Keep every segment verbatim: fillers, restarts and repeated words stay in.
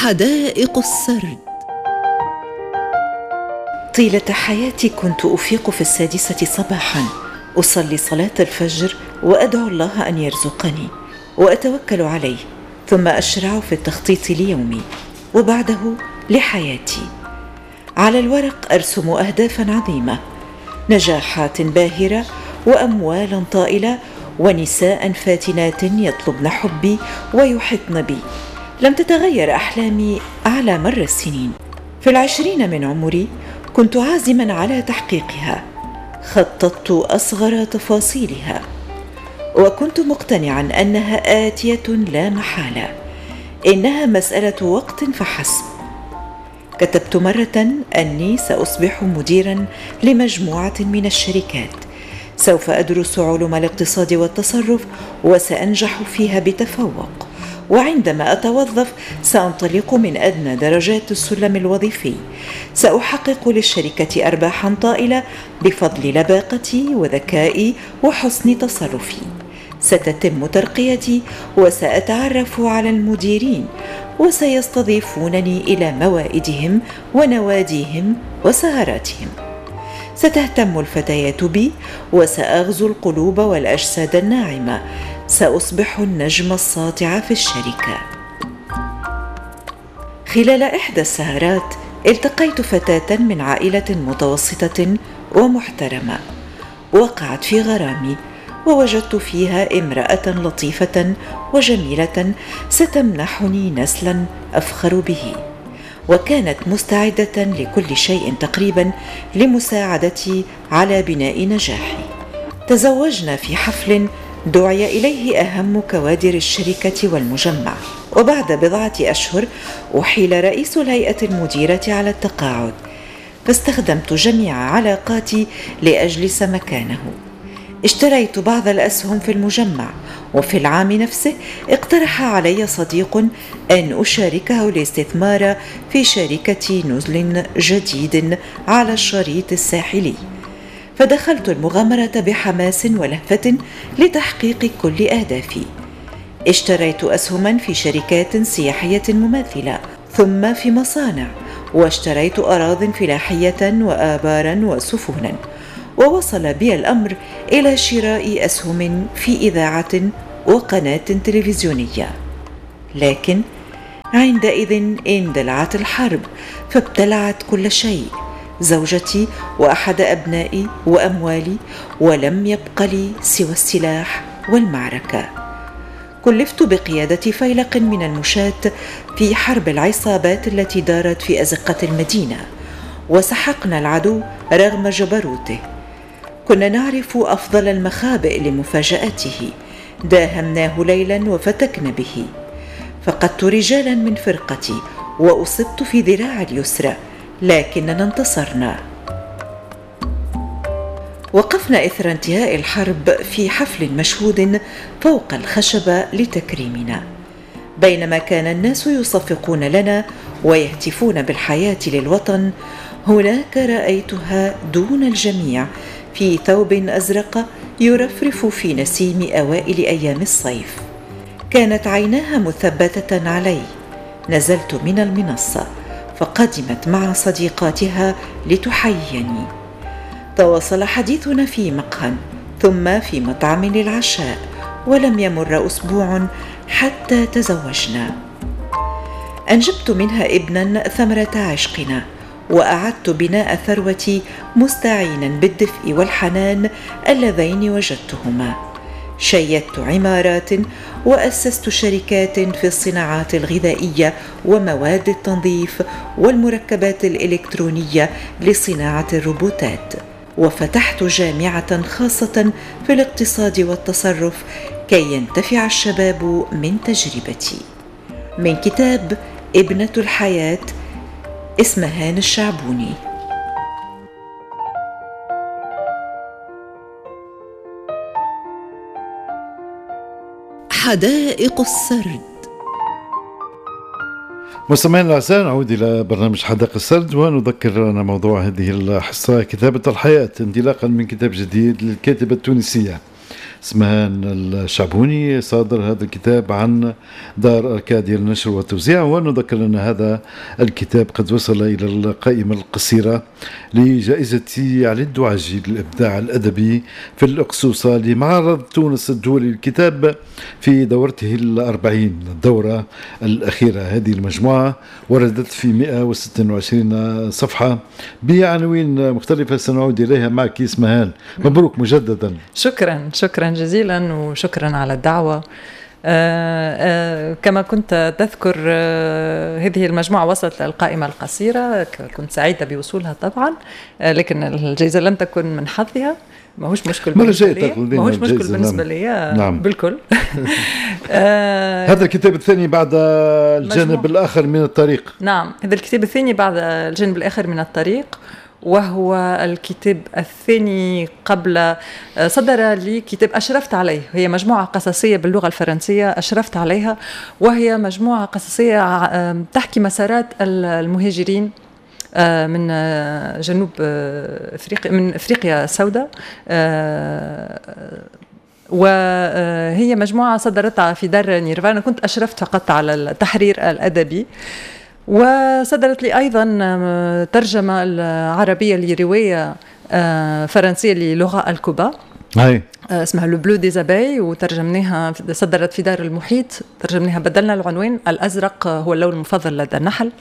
حدائق السرد. طيلة حياتي كنت أفيق في السادسة صباحا، أصلي صلاة الفجر وأدعو الله أن يرزقني وأتوكل عليه، ثم أشرع في التخطيط ليومي وبعده لحياتي. على الورق أرسم أهدافا عظيمة، نجاحات باهرة وأموالا طائلة ونساء فاتنات يطلبن حبي ويحطن بي. لم تتغير أحلامي على مر السنين. في العشرين من عمري كنت عازما على تحقيقها، خططت أصغر تفاصيلها وكنت مقتنعا أنها آتية لا محالة، إنها مسألة وقت فحسب. كتبت مرة أني سأصبح مديرا لمجموعة من الشركات، سوف أدرس علوم الاقتصاد والتصرف وسأنجح فيها بتفوق، وعندما أتوظف سأنطلق من أدنى درجات السلم الوظيفي، سأحقق للشركة أرباحا طائلة بفضل لباقتي وذكائي وحسن تصرفي. ستتم ترقيتي وسأتعرف على المديرين وسيستضيفونني إلى موائدهم ونواديهم وسهراتهم. ستهتم الفتيات بي وسأغزو القلوب والأجساد الناعمة، سأصبح النجم الساطع في الشركة. خلال إحدى السهرات التقيت فتاة من عائلة متوسطة ومحترمة، وقعت في غرامي ووجدت فيها امرأة لطيفة وجميلة ستمنحني نسلا أفخر به، وكانت مستعدة لكل شيء تقريبا لمساعدتي على بناء نجاحي. تزوجنا في حفل دعي إليه أهم كوادر الشركة والمجمع، وبعد بضعة أشهر أحيل رئيس الهيئة المديرة على التقاعد، فاستخدمت جميع علاقاتي لأجلس مكانه. اشتريت بعض الأسهم في المجمع، وفي العام نفسه اقترح علي صديق أن أشاركه الاستثمار في شركة نزل جديد على الشريط الساحلي، فدخلت المغامرة بحماس ولهفة لتحقيق كل أهدافي. اشتريت أسهما في شركات سياحية مماثلة، ثم في مصانع، واشتريت أراضٍ فلاحية وآبارا وسفنا، ووصل بي الأمر إلى شراء أسهم في إذاعة وقناة تلفزيونية. لكن عندئذ اندلعت الحرب فابتلعت كل شيء، زوجتي وأحد أبنائي وأموالي، ولم يبق لي سوى السلاح والمعركة. كلفت بقيادة فيلق من المشاة في حرب العصابات التي دارت في أزقة المدينة، وسحقنا العدو رغم جبروته. كنا نعرف أفضل المخابئ لمفاجأته، داهمناه ليلا وفتكنا به. فقدت رجالا من فرقتي وأصبت في ذراع اليسرى، لكننا انتصرنا. وقفنا إثر انتهاء الحرب في حفل مشهود فوق الخشبة لتكريمنا. بينما كان الناس يصفقون لنا ويهتفون بالحياة للوطن، هناك رأيتها دون الجميع في ثوب أزرق يرفرف في نسيم أوائل أيام الصيف. كانت عيناها مثبتة علي. نزلت من المنصة فقدمت مع صديقاتها لتحييني. تواصل حديثنا في مقهى ثم في مطعم للعشاء، ولم يمر أسبوع حتى تزوجنا. أنجبت منها ابنا ثمرة عشقنا، وأعدت بناء ثروتي مستعينا بالدفء والحنان اللذين وجدتهما. شيدت عمارات وأسست شركات في الصناعات الغذائية ومواد التنظيف والمركبات الإلكترونية لصناعة الروبوتات، وفتحت جامعة خاصة في الاقتصاد والتصرف كي ينتفع الشباب من تجربتي. من كتاب ابنة الحياة، اسمهان الشعبوني. حدائق السرد. مستمعينا الأعزاء، نعود إلى برنامج حدائق السرد، ونذكر أن موضوع هذه الحصة كتابة الحياة، انطلاقا من كتاب جديد للكاتبة التونسية اسمهان الشعبوني، صادر هذا الكتاب عن دار أركاديا للنشر والتوزيع. ونذكر أن هذا الكتاب قد وصل إلى القائمة القصيرة لجائزة علي الدعاجي للإبداع الأدبي في الأقصوصة لمعرض تونس الدولي للكتاب في دورته الأربعين، الدورة الأخيرة. هذه المجموعة وردت في مئة وستة وعشرين صفحة بعناوين مختلفة، سنعود إليها معك اسمهان. مبروك مجددا. شكرا شكرا جزيلا وشكرا على الدعوة. آه آه كما كنت تذكر، آه هذه المجموعة وصلت للقائمة القصيرة، كنت سعيدة بوصولها طبعا، آه لكن الجائزة لم تكن من حظها. ما هوش مشكل بالنسبة لي، ما هوش مشكل بالنسبة لي. نعم. بالكل. آه هذا الكتاب الثاني بعد الجانب مجموع. الآخر من الطريق. نعم، هذا الكتاب الثاني بعد الجانب الآخر من الطريق، وهو الكتاب الثاني قبل صدر لي كتاب أشرفت عليه. هي مجموعة قصصية باللغة الفرنسية أشرفت عليها، وهي مجموعة قصصية تحكي مسارات المهاجرين من جنوب أفريقيا، من أفريقيا السوداء، وهي مجموعة صدرتها في دار نيرفانا. كنت أشرفت فقط على التحرير الأدبي، وصدرت لي أيضا ترجمة العربية لرواية فرنسية للغة الكوبا هاي. اسمها لو بلو ديزاباي، وترجمناها صدرت في دار المحيط. ترجمناها، بدلنا العنوان، الأزرق هو اللون المفضل لدى النحل.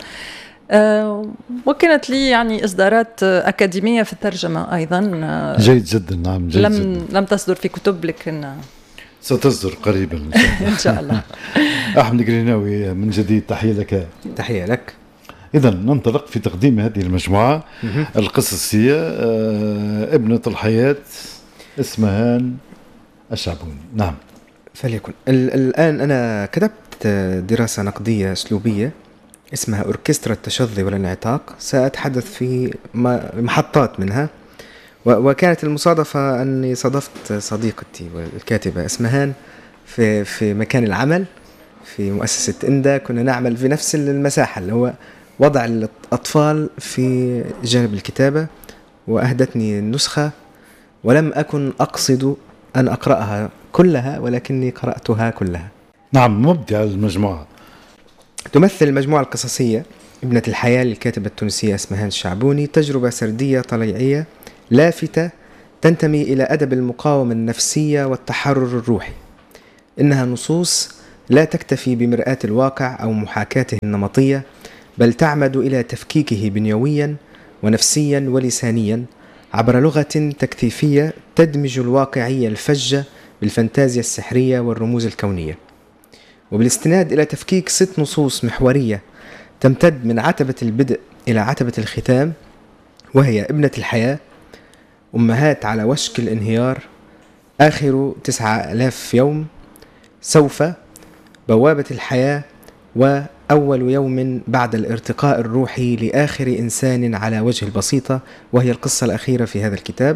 وكانت لي يعني إصدارات أكاديمية في الترجمة أيضا. جيد جدا. نعم جيد لم جدا. لم تصدر في كتب، لكن ستصدر قريبا إن شاء الله. أحمد قريناوي من جديد، تحية لك. تحية لك. إذا ننطلق في تقديم هذه المجموعة القصصية. ابنة الحياة اسمهان الشعبوني. نعم. فليكن الآن أنا كتبت دراسة نقدية أسلوبية اسمها أوركسترا التشظي والانعتاق، سأتحدث في محطات منها. وكانت المصادفة أني صادفت صديقتي والكاتبة اسمهان في في مكان العمل في مؤسسة إندا. كنا نعمل في نفس المساحة اللي هو وضع الأطفال في جانب الكتابة، وأهدتني النسخة، ولم أكن أقصد أن أقرأها كلها، ولكني قرأتها كلها. نعم، مبدع المجموعة. تمثل المجموعة القصصية ابنة الحياة للكاتبة التونسية اسمهان الشعبوني تجربة سردية طليعية لافتة تنتمي إلى أدب المقاومة النفسية والتحرر الروحي. إنها نصوص لا تكتفي بمرآة الواقع أو محاكاته النمطية، بل تعمد إلى تفكيكه بنيويا ونفسيا ولسانيا عبر لغة تكثيفية تدمج الواقعية الفجة بالفانتازيا السحرية والرموز الكونية. وبالاستناد إلى تفكيك ست نصوص محورية تمتد من عتبة البدء إلى عتبة الختام، وهي ابنة الحياة، أمهات على وشك الانهيار، آخر تسعة آلاف يوم، سوف، بوابة الحياة، وأول يوم بعد الارتقاء الروحي لآخر إنسان على وجه البسيطة، وهي القصة الأخيرة في هذا الكتاب.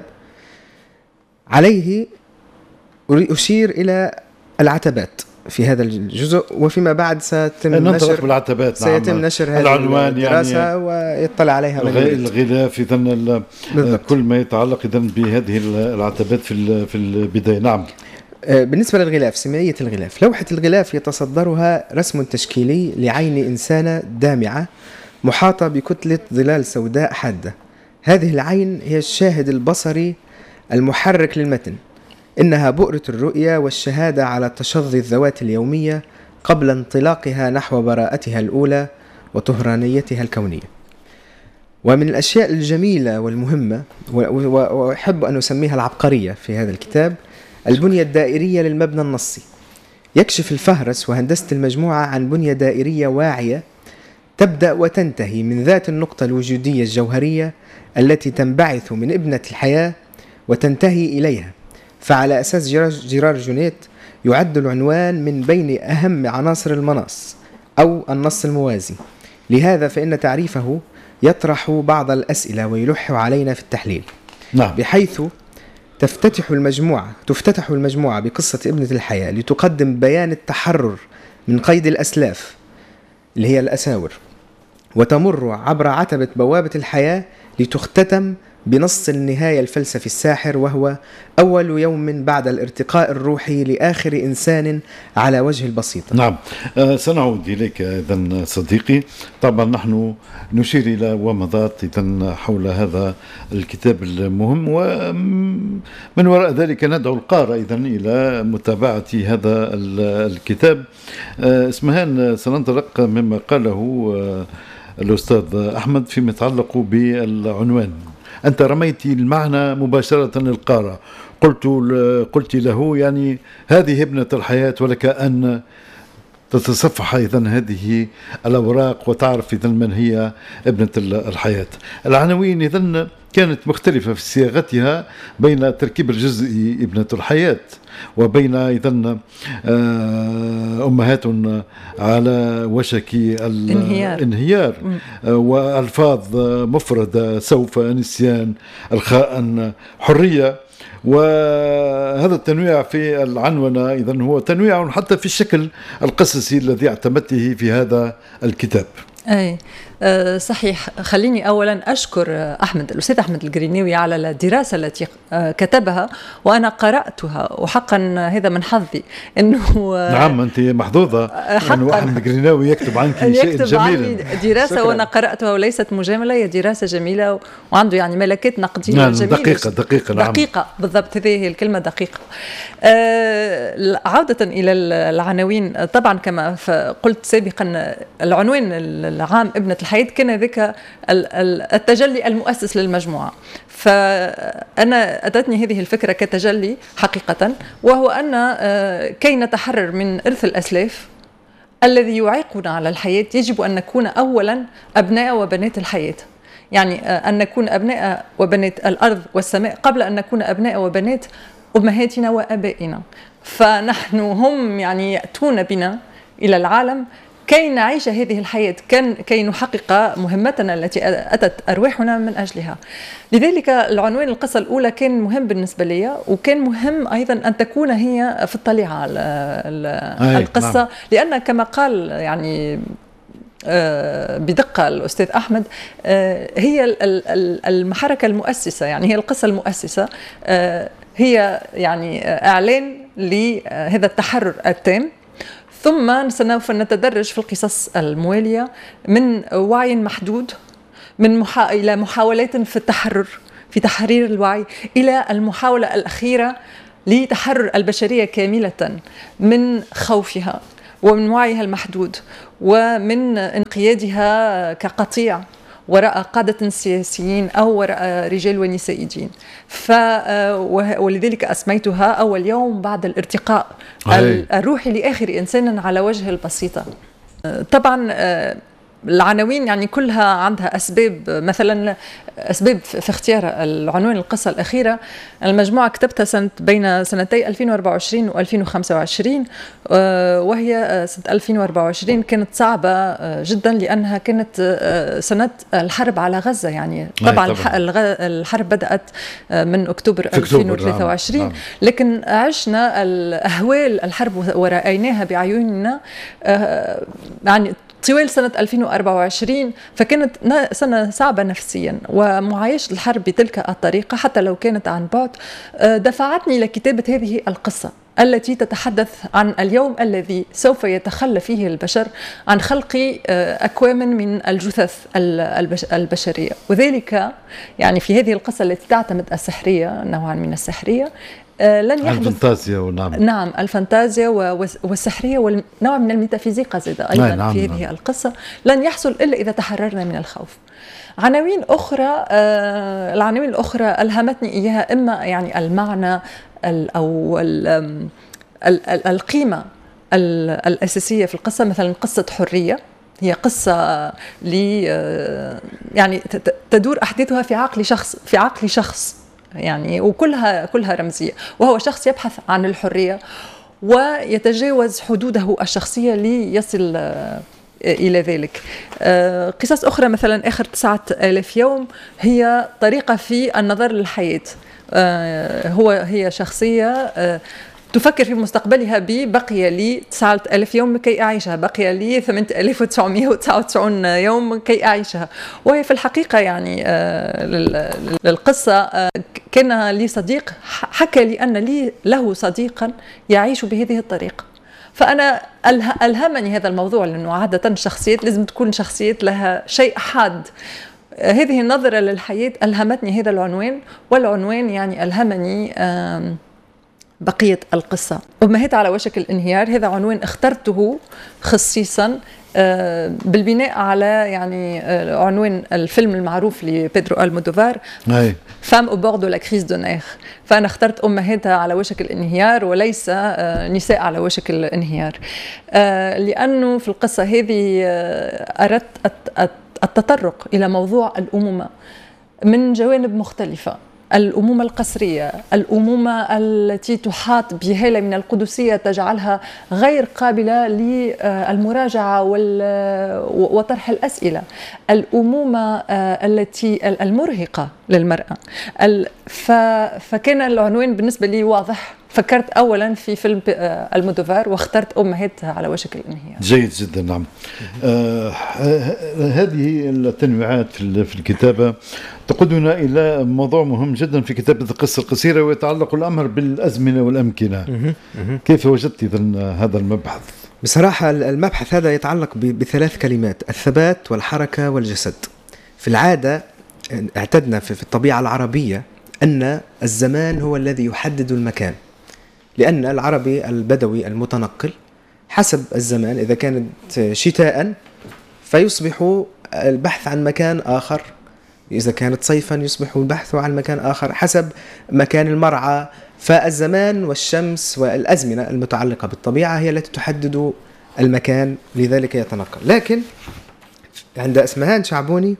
عليه أشير إلى العتبات في هذا الجزء، وفيما بعد سيتم نشر بالعتبات. سيتم نعم. نشر هذه الدراسة يعني ويطلع عليها من الغلاف إذن كل ما يتعلق إذن بهذه العتبات في في البداية. نعم. بالنسبة للغلاف، سمية الغلاف، لوحة الغلاف يتصدرها رسم تشكيلي لعين إنسانة دامعة محاطة بكتلة ظلال سوداء حادة. هذه العين هي الشاهد البصري المحرك للمتن، إنها بؤرة الرؤية والشهادة على تشظي الذوات اليومية قبل انطلاقها نحو براءتها الأولى وطهرانيتها الكونية. ومن الأشياء الجميلة والمهمة، وأحب أن أسميها العبقرية في هذا الكتاب، البنية الدائرية للمبنى النصي. يكشف الفهرس وهندسة المجموعة عن بنية دائرية واعية تبدأ وتنتهي من ذات النقطة الوجودية الجوهرية التي تنبعث من ابنة الحياة وتنتهي إليها. فعلى أساس جيرار جونيت يعد العنوان من بين أهم عناصر المنص أو النص الموازي. لهذا فإن تعريفه يطرح بعض الأسئلة ويلح علينا في التحليل. نعم. بحيث تفتتح المجموعة تفتتح المجموعة بقصة ابنة الحياة لتقدم بيان التحرر من قيد الأسلاف اللي هي الأساور، وتمر عبر عتبة بوابة الحياة لتختتم بنص النهاية الفلسفي الساحر، وهو أول يوم بعد الارتقاء الروحي لآخر إنسان على وجه البسيطة. نعم. آه سنعود إليك إذن صديقي. طبعا نحن نشير إلى ومضات إذن حول هذا الكتاب المهم، ومن وراء ذلك ندعو القارئ إذن إلى متابعة هذا الكتاب. آه اسمهان، سننطلق مما قاله آه الأستاذ أحمد فيما يتعلق بالعنوان. أنت رميت المعنى مباشرة للقارئ، قلت قلت له يعني هذه ابنة الحياة، ولك أن تتصفح إذن هذه الأوراق وتعرف إذن من هي ابنة الحياة. العناوين إذن كانت مختلفة في صياغتها بين التركيب الجزئي ابنة الحياة، وبين إذن أمهات على وشك الانهيار, الانهيار وألفاظ مفردة، سوف، نسيان، الخاء، حرية. وهذا التنويع في العنونة إذن هو تنويع حتى في الشكل القصصي الذي اعتمدته في هذا الكتاب. أي أه صحيح. خليني أولا أشكر أحمد الأستاذ أحمد القريناوي على الدراسة التي كتبها وأنا قرأتها، وحقا هذا من حظي إنه نعم أنت محظوظة أنه أحمد القريناوي يكتب عنك شيء جميل. دراسة شكرا. وأنا قرأتها وليست مجاملة، هي دراسة جميلة وعنده يعني ملكات نقدية نعم جميلة. دقيقة دقيقة نعم. دقيقة بالضبط، هذه هي الكلمة دقيقة. أه عودة إلى العناوين، طبعا كما قلت سابقا العنوان العام ابنة الحياة كان ذاك التجلي المؤسس للمجموعة، فأنا أتتني هذه الفكرة كتجلي حقيقة، وهو أن كي نتحرر من إرث الأسلاف الذي يعيقنا على الحياة يجب أن نكون أولا أبناء وبنات الحياة، يعني أن نكون أبناء وبنات الأرض والسماء قبل أن نكون أبناء وبنات أمهاتنا وأبائنا. فنحن هم يعني يأتون بنا إلى العالم كي نعيش هذه الحياة، كان كي نحقق مهمتنا التي أتت أرواحنا من أجلها. لذلك العنوان القصة الأولى كان مهم بالنسبة لي، وكان مهم أيضا أن تكون هي في الطليعة القصة، نعم. لأن كما قال يعني بدقة الأستاذ أحمد هي المحركة المؤسسة، يعني هي القصة المؤسسة، هي يعني إعلان لهذا التحرر التام، ثم سوف نتدرج في القصص الموالية من وعي محدود من محا... إلى محاولات في التحرر في تحرير الوعي، إلى المحاولة الأخيرة لتحرر البشرية كاملة من خوفها ومن وعيها المحدود ومن انقيادها كقطيع وراء قادة سياسيين أو وراء رجال ونساء دين. ف ولذلك أسميتها أول يوم بعد الارتقاء الروحي لآخر إنسان على وجه البسيطة. طبعا العناوين يعني كلها عندها أسباب، مثلا أسباب في اختيار العنوان القصة الأخيرة. المجموعة كتبتها سنة بين سنتي ألفين وأربعة وعشرين وألفين وخمسة وعشرين، وهي سنة ألفين وأربعة وعشرين كانت صعبة جدا لأنها كانت سنة الحرب على غزة، يعني طبعا, طبعا. الحرب بدأت من أكتوبر ألفين وثلاثة وعشرين، نعم. لكن عشنا الأهوال الحرب ورأيناها بعيوننا يعني طوال سنة ألفين وأربعة وعشرين، فكانت سنة صعبة نفسيا، ومعايشة الحرب بتلك الطريقة حتى لو كانت عن بعد دفعتني لكتابة هذه القصة التي تتحدث عن اليوم الذي سوف يتخلى فيه البشر عن خلق أكوام من الجثث البشرية، وذلك يعني في هذه القصة التي تعتمد السحرية نوعا من السحرية لن يحدث الفانتازيا ونعم نعم الفانتازيا والسحرية والنوع من الميتافيزيقا زاد أيضا نعم في هذه نعم. القصة لن يحصل إلا إذا تحررنا من الخوف. عناوين أخرى، آه العناوين الأخرى ألهمتني إياها إما يعني المعنى أو القيمة الأساسية في القصة، مثلا قصة حرية هي قصة لي يعني تدور أحداثها في عقل شخص في عقل شخص يعني، وكلها كلها رمزية، وهو شخص يبحث عن الحرية ويتجاوز حدوده الشخصية ليصل إلى ذلك. قصص أخرى مثلا آخر تسعة آلاف يوم هي طريقة في النظر للحياة، هو هي شخصية تفكر في مستقبلها ب بقي لي تسعة آلاف يوم كي أعيشها، بقي لي ثمانية آلاف وتسعمائة وتسعة وتسعين يوم كي أعيشها. وهي في الحقيقة يعني للقصة كان لي صديق حكى لي أن لي له صديقا يعيش بهذه الطريقة، فأنا ألهمني هذا الموضوع، لأنه عادة الشخصيات لازم تكون شخصيات لها شيء حاد. هذه النظرة للحياة ألهمتني هذا العنوان، والعنوان يعني ألهمني بقية القصة. أمهات على وشك الانهيار هذا عنوان اخترته خصيصا بالبناء على يعني عنوان الفيلم المعروف لبيدرو ألمودوفار فام أو بوردو لا كريز دو نير، فأنا اخترت أمهات على وشك الانهيار وليس نساء على وشك الانهيار، لأنه في القصة هذه أردت التطرق إلى موضوع الأمومة من جوانب مختلفة. الأمومة القسرية، الأمومة التي تحاط بهالة من القدسية تجعلها غير قابلة للمراجعة وطرح الأسئلة، الأمومة التي المرهقة للمرأة. فكان العنوان بالنسبة لي واضح، فكرت أولا في فيلم ألمودوفار واخترت أمهات على وشك الانهيار. جيد جدا. نعم. آه هذه التنويعات في الكتابة تقودنا إلى موضوع مهم جدا في كتابة القصة القصيرة، ويتعلق الأمر بالأزمنة والأمكنة. كيف وجدت إذن هذا المبحث؟ بصراحة المبحث هذا يتعلق بثلاث كلمات: الثبات والحركة والجسد. في العادة اعتدنا في الطبيعة العربية أن الزمان هو الذي يحدد المكان، لأن العربي البدوي المتنقل حسب الزمان، إذا كانت شتاء فيصبح البحث عن مكان آخر، إذا كانت صيفا يصبح البحث عن مكان آخر حسب مكان المرعى. فالزمان والشمس والأزمنة المتعلقة بالطبيعة هي التي تحدد المكان، لذلك يتنقل. لكن عند اسمهان شعبوني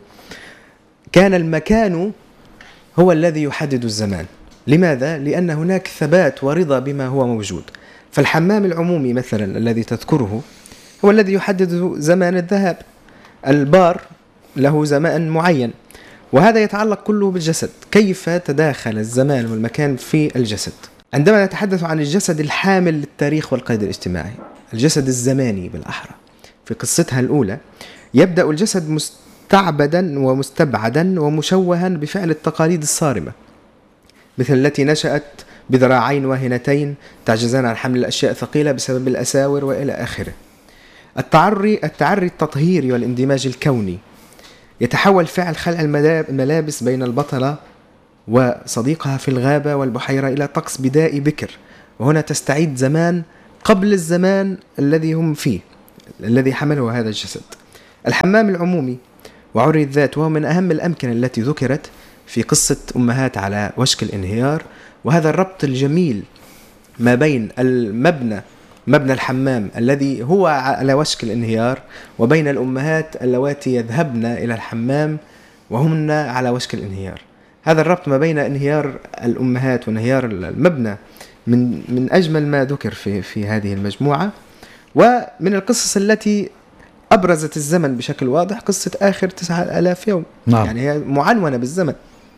كان المكان هو الذي يحدد الزمان. لماذا؟ لأن هناك ثبات ورضا بما هو موجود. فالحمام العمومي مثلا الذي تذكره هو الذي يحدد زمان الذهاب، البار له زمان معين، وهذا يتعلق كله بالجسد، كيف تداخل الزمان والمكان في الجسد. عندما نتحدث عن الجسد الحامل للتاريخ والقيد الاجتماعي، الجسد الزماني بالأحرى، في قصتها الأولى يبدأ الجسد مستعبدا ومستبعدا ومشوها بفعل التقاليد الصارمة، مثل التي نشأت بذراعين واهنتين تعجزان عن حمل الأشياء الثقيلة بسبب الأساور وإلى آخره. التعري التعري التطهيري والاندماج الكوني، يتحول فعل خلع الملابس بين البطلة وصديقها في الغابة والبحيرة إلى طقس بدائي بكر، وهنا تستعيد زمان قبل الزمان الذي هم فيه الذي حمله هذا الجسد. الحمام العمومي وعري الذات وهو من أهم الأمكنة التي ذكرت في قصة أمهات على وشك الانهيار، وهذا الربط الجميل ما بين المبنى مبنى الحمام الذي هو على وشك الانهيار وبين الأمهات اللواتي يذهبن إلى الحمام وهن على وشك الانهيار. هذا الربط ما بين انهيار الأمهات وانهيار المبنى من من أجمل ما ذكر في في هذه المجموعة. ومن القصص التي أبرزت الزمن بشكل واضح قصة آخر تسعة آلاف يوم. نعم. يعني هي معنونة بالزمن،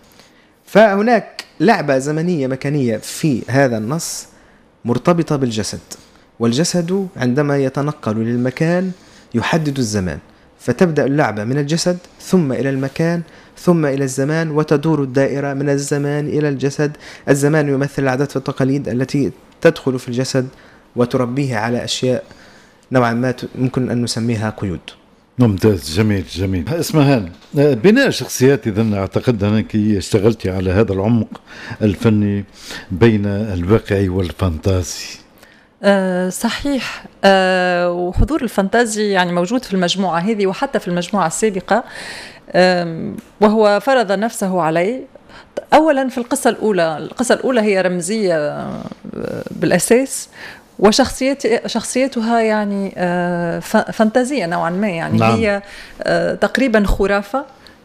فهناك لعبة زمنية مكانية في هذا النص مرتبطة بالجسد، والجسد عندما يتنقل للمكان يحدد الزمان، فتبدأ اللعبة من الجسد ثم إلى المكان ثم إلى الزمان، وتدور الدائرة من الزمان إلى الجسد. الزمان يمثل العادات والتقاليد التي تدخل في الجسد وتربيه على أشياء نوعا ما ممكن أن نسميها قيود. ممتاز. جميل جميل. اسمهان، بناء شخصيات إذن أعتقد أنك اشتغلتي على هذا العمق الفني بين الواقعي والفانتازي. أه صحيح. أه وحضور الفانتازي يعني موجود في المجموعة هذه وحتى في المجموعة السابقة، أه وهو فرض نفسه علي. أولا في القصة الأولى، القصة الأولى هي رمزية بالأساس، وشخصيات شخصيتها يعني أه فانتازية نوعا ما، يعني نعم. هي أه تقريبا خرافة.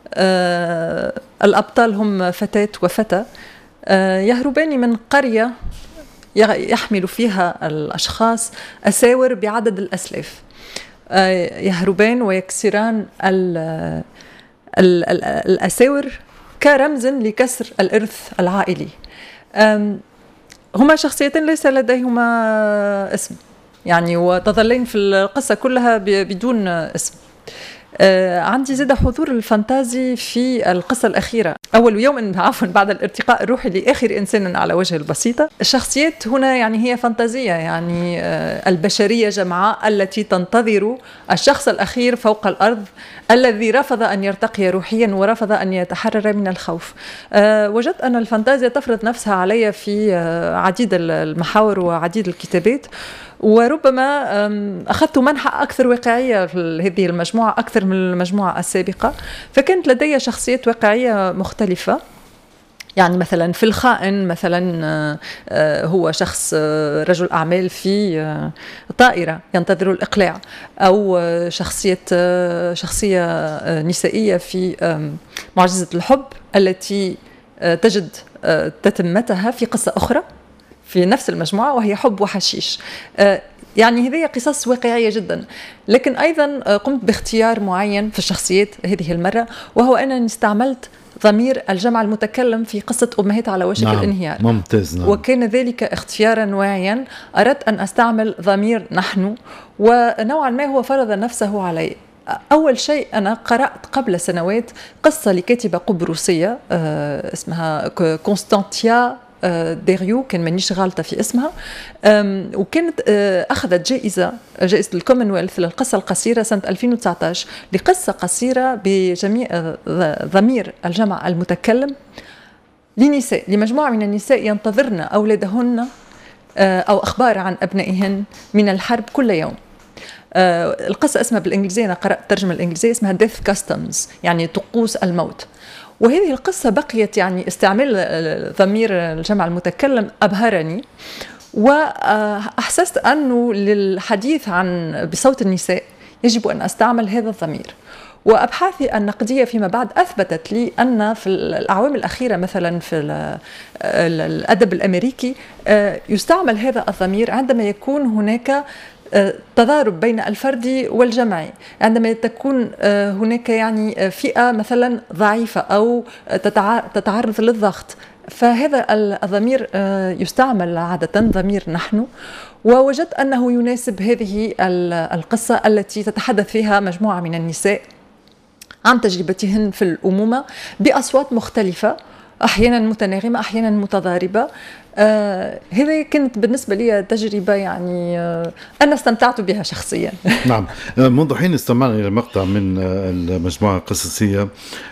أه الأبطال هم فتاة وفتى أه يهربان من قرية يحمل فيها الأشخاص أساور بعدد الأسلاف، يهربان ويكسران ال ال ال الأساور كرمز لكسر الإرث العائلي. هما شخصيتين ليس لديهما اسم يعني، وتظلين في القصة كلها بدون اسم. آه عندي زاد حضور الفانتازي في القصة الأخيرة، أول يوم عفوا بعد الارتقاء الروحي لآخر إنسان على وجه البسيطة. الشخصيات هنا يعني هي فانتازية، يعني آه البشرية جمعاء التي تنتظر الشخص الأخير فوق الأرض الذي رفض أن يرتقي روحيا ورفض أن يتحرر من الخوف. آه وجدت أن الفانتازيا تفرض نفسها علي في آه عديد المحاور وعديد الكتابات، وربما أخذت منحى أكثر واقعية في هذه المجموعة أكثر من المجموعة السابقة، فكانت لدي شخصيات واقعية مختلفة. يعني مثلا في الخائن مثلا هو شخص رجل أعمال في طائرة ينتظر الإقلاع، أو شخصية شخصية نسائية في معجزة الحب التي تجد تتمتها في قصة أخرى في نفس المجموعة وهي حب وحشيش. يعني هذه قصص واقعية جدا، لكن أيضا قمت باختيار معين في الشخصيات هذه المرة، وهو أنني استعملت ضمير الجمع المتكلم في قصة أمهات على وشك نعم. الانهيار. ممتاز. نعم. وكان ذلك اختيارا واعيا، أردت أن أستعمل ضمير نحن، ونوعا ما هو فرض نفسه علي. أول شيء أنا قرأت قبل سنوات قصة لكاتبة قبرصية اسمها كونستانتيا ديريو، كان مانيش غالطة في اسمها، وكانت أخذت جائزة جائزة الكومنولث للقصة القصيرة سنة ألفين وتسعة عشر لقصة قصيرة بجميع ضمير الجمع المتكلم لنساء، لمجموعة من النساء ينتظرن أولادهن أو أخبار عن أبنائهن من الحرب كل يوم. القصة اسمها بالإنجليزية، أنا قرأت ترجمة الإنجليزية، اسمها Death Customs، يعني طقوس الموت. وهذه القصة بقيت يعني استعمال ضمير الجمع المتكلم أبهرني، وأحسست أنه للحديث عن بصوت النساء يجب أن أستعمل هذا الضمير. وأبحاثي النقدية فيما بعد أثبتت لي أن في الأعوام الأخيرة مثلا في الأدب الأمريكي يستعمل هذا الضمير عندما يكون هناك تضارب بين الفردي والجمعي، عندما تكون هناك يعني فئة مثلا ضعيفة أو تتعرض للضغط، فهذا الضمير يستعمل عادة ضمير نحن. ووجدت أنه يناسب هذه القصة التي تتحدث فيها مجموعة من النساء عن تجربتهن في الأمومة بأصوات مختلفة، أحيانا متناغمة أحيانا متضاربة. آه هذه كانت بالنسبة لي تجربة يعني آه أنا استمتعت بها شخصيا. نعم. منذ حين استمعنا إلى مقطع من المجموعة القصصية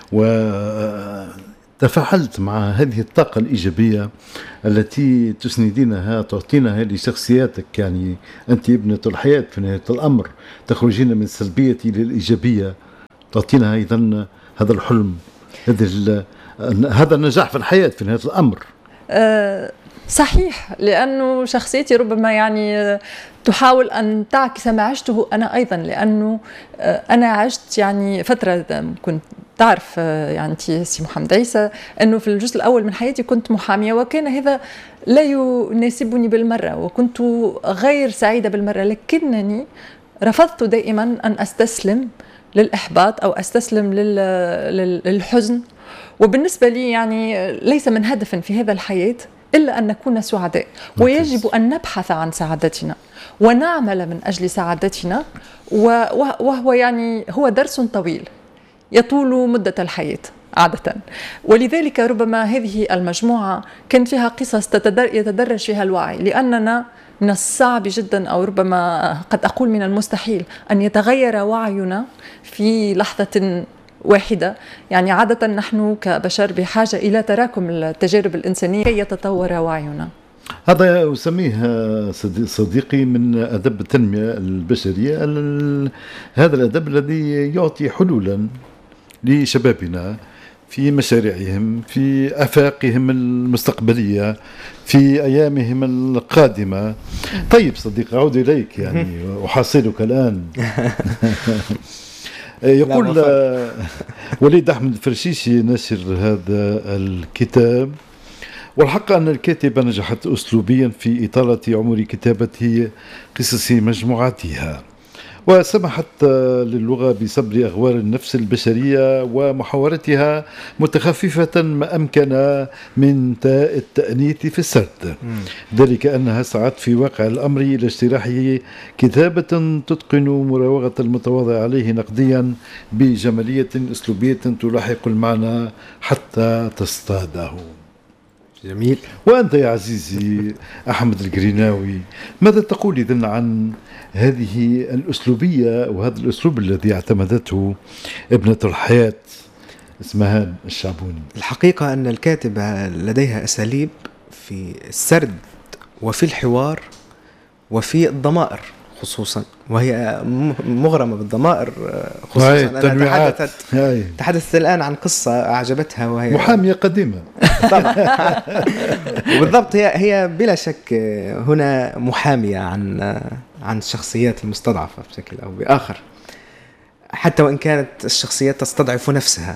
وتفاعلت مع هذه الطاقة الإيجابية التي تسندينها تعطينها لشخصياتك، يعني أنت ابنة الحياة في نهاية الأمر، تخرجين من السلبية إلى الإيجابية، تعطينها أيضا هذا الحلم، هذا هذا النجاح في الحياة في نهاية الأمر. أه صحيح، لأنه شخصيتي ربما يعني تحاول أن تعكس ما عشته أنا أيضا، لأنه أنا عشت يعني فترة كنت تعرف يعني سي محمد عيسى أنه في الجزء الأول من حياتي كنت محامية، وكان هذا لا يناسبني بالمرة وكنت غير سعيدة بالمرة، لكنني رفضت دائما أن أستسلم للإحباط أو أستسلم للحزن. وبالنسبة لي يعني ليس من هدف في هذا الحياة إلا أن نكون سعداء، ويجب أن نبحث عن سعادتنا ونعمل من أجل سعادتنا، وهو يعني هو درس طويل يطول مدة الحياة عادة. ولذلك ربما هذه المجموعة كان فيها قصص يتدرج فيها الوعي، لأننا من الصعب جدا أو ربما قد أقول من المستحيل أن يتغير وعينا في لحظة واحدة. يعني عادة نحن كبشر بحاجة إلى تراكم التجارب الإنسانية كي يتطور وعينا. هذا أسميه صديقي من أدب التنمية البشرية، هذا الأدب الذي يعطي حلولا لشبابنا في مشاريعهم، في آفاقهم المستقبلية، في أيامهم القادمة. طيب صديقي، أعود إليك، يعني أحاصرك الآن. يقول وليد أحمد الفرشيشي نشر هذا الكتاب: والحق أن الكاتبة نجحت أسلوبيا في إطالة عمر كتابة قصص مجموعاتها، وسمحت للغة بصبر أغوار النفس البشرية ومحاورتها متخففة ما أمكن من تاء التأنيث في السرد، ذلك أنها سعت في واقع الأمر إلى اجتراحه كتابة تتقن مراوغة المتواضع عليه نقديا بجمالية أسلوبية تلاحق المعنى حتى تصطاده. جميل. وأنت يا عزيزي أحمد القريناوي ماذا تقول إذن عن هذه الأسلوبية وهذا الأسلوب الذي اعتمدته ابنة الحياة اسمهان الشعبوني؟ الحقيقة أن الكاتبة لديها أساليب في السرد وفي الحوار وفي الضمائر خصوصا، وهي مغرمة بالضمائر خصوصا. أنا تحدثت, تحدثت الآن عن قصة أعجبتها وهي محامية قديمة. بالضبط، هي هي بلا شك هنا محامية عن عن الشخصيات المستضعفة بشكل أو بآخر، حتى وإن كانت الشخصيات تستضعف نفسها.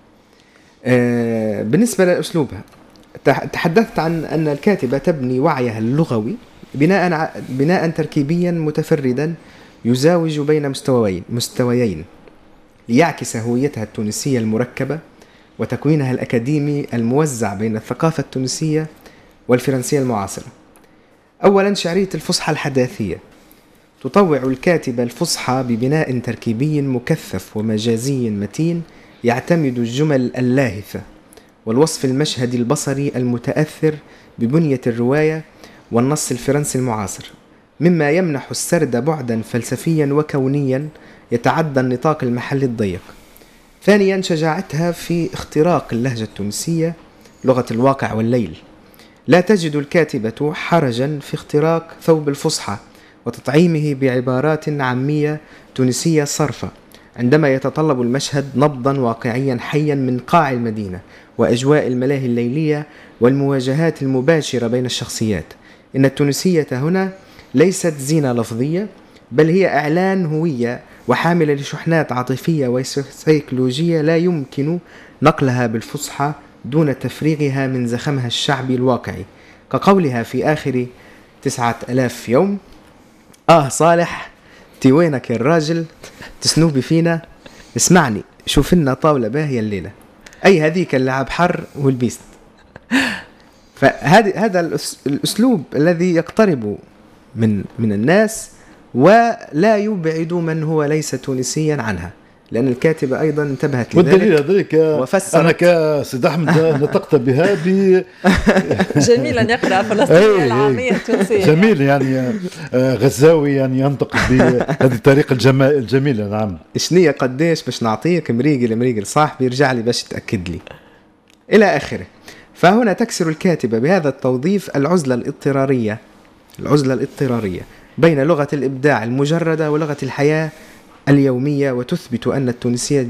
بالنسبة لأسلوبها، تحدثت عن أن الكاتبة تبني وعيها اللغوي بناء بناء تركيبيا متفردا يزاوج بين مستويين مستويين ليعكس هويتها التونسية المركبة وتكوينها الأكاديمي الموزع بين الثقافة التونسية والفرنسية المعاصرة. أولا، شعرية الفصحى الحداثية. تطوع الكاتبة الفصحى ببناء تركيبي مكثف ومجازي متين يعتمد الجمل اللاهثة والوصف المشهدي البصري المتأثر ببنية الرواية والنص الفرنسي المعاصر، مما يمنح السرد بعدا فلسفيا وكونيا يتعدى النطاق المحلي الضيق. ثانيا، شجاعتها في اختراق اللهجة التونسية لغة الواقع والليل. لا تجد الكاتبة حرجا في اختراق ثوب الفصحى وتطعيمه بعبارات عامية تونسية صرفة عندما يتطلب المشهد نبضا واقعيا حيا من قاع المدينة وأجواء الملاهي الليلية والمواجهات المباشرة بين الشخصيات. إن التونسية هنا ليست زينة لفظية، بل هي إعلان هوية وحاملة لشحنات عاطفية وسيكولوجية لا يمكن نقلها بالفصحى دون تفريغها من زخمها الشعبي الواقعي، كقولها في آخر تسعة ألاف يوم: آه صالح تيوينك يا الراجل تسنوبي فينا، اسمعني شوف لنا طاولة باهية الليلة، أي هذيك اللعب حر والبيست. فهذا هذا الأسلوب الذي يقترب من من الناس ولا يبعد من هو ليس تونسيا عنها، لأن الكاتبة أيضا انتبهت لذلك. والدليل هذلك أنا كسيد أحمد نطقت بها ب جميل أن يقرأ فلسطينية العامية التونسية. جميل يعني غزاوي يعني ينطق بهذه الطريقة الجميلة. نعم. إشنية قديش باش نعطيك مريقل مريقل صاحبي يرجع لي باش تأكد لي إلى آخره. فهنا تكسر الكاتبة بهذا التوظيف العزلة الاضطرارية العزلة الاضطرارية بين لغة الإبداع المجردة ولغة الحياة اليومية، وتثبت أن التونسية